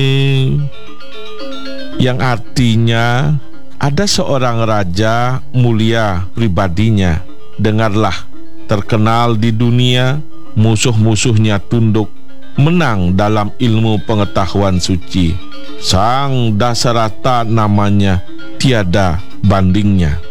yang artinya ada seorang raja mulia pribadinya. Dengarlah, terkenal di dunia, musuh-musuhnya tunduk, menang dalam ilmu pengetahuan suci. Sang Dasarata namanya, tiada bandingnya.